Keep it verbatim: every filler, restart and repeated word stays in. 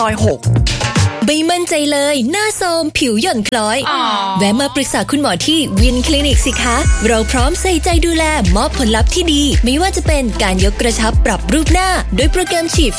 อยหกไม่มั่นใจเลยหน้าโทรมผิวหย่อนคล้อยแวะมาปรึกษาคุณหมอที่วินคลินิกสิคะเราพร้อมใส่ใจดูแลมอบผลลัพธ์ที่ดีไม่ว่าจะเป็นการยกกระชับปรับรูปหน้าด้วยโปรแกรมฉีด